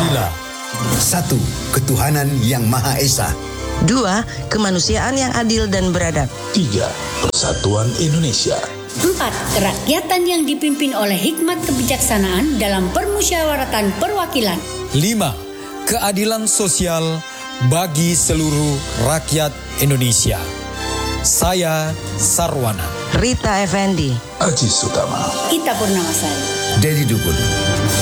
Pancasila. 1. Ketuhanan Yang Maha Esa. 2. Kemanusiaan yang adil dan beradab. 3. Persatuan Indonesia. 4. Kerakyatan yang dipimpin oleh hikmat kebijaksanaan dalam permusyawaratan perwakilan. 5. Keadilan sosial bagi seluruh rakyat Indonesia. Saya Sarwana. Rita Effendi. Aji Sutama. Ita Purnamasari. Dedi Dukun.